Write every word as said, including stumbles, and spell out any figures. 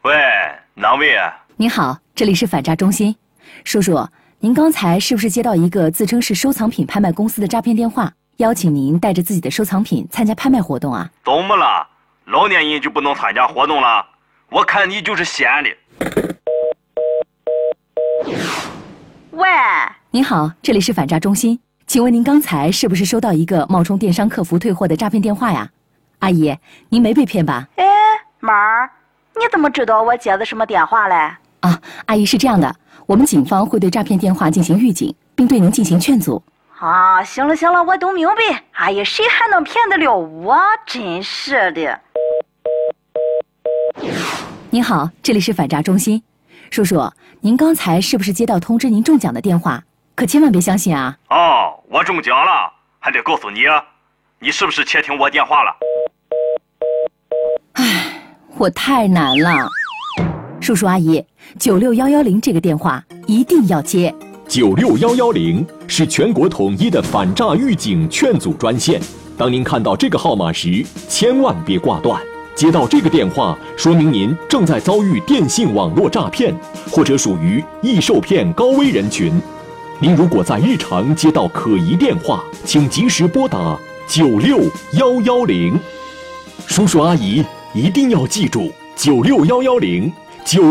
喂，哪位啊？ 您好，这里是反诈中心。叔叔，您刚才是不是接到一个自称是收藏品拍卖公司的诈骗电话，邀请您带着自己的收藏品参加拍卖活动啊？ 怎么了？老年人就不能参加活动了？我看你就是闲的。 喂， 您好，这里是反诈中心，请问您刚才是不是收到一个冒充电商客服退货的诈骗电话呀？阿姨，您没被骗吧？ 哎，妹儿，你怎么知道我接的什么电话嘞？ 啊，阿姨是这样的，我们警方会对诈骗电话进行预警，并对您进行劝阻。 啊，行了行了，我都明白。哎呀，谁还能骗得了我？真是的。 您好，这里是反诈中心。叔叔，您刚才是不是接到通知您中奖的电话？可千万别相信啊！ 哦，我中奖了，还得告诉你啊，你是不是窃听我电话了？ 唉，我太难了。叔叔阿姨，九六幺幺零这个电话一定要接。 九六幺幺零是全国统一的反诈预警劝阻专线。当您看到这个号码时，千万别挂断。接到这个电话，说明您正在遭遇电信网络诈骗，或者属于易受骗高危人群。您如果在日常接到可疑电话，请及时拨打九六幺幺零。叔叔阿姨一定要记住，九六幺幺零